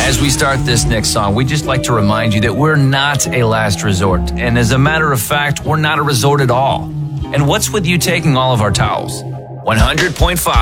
As we start this next song, we'd just like to remind you that we're not a last resort. And as a matter of fact, we're not a resort at all. And what's with you taking all of our towels? 100.5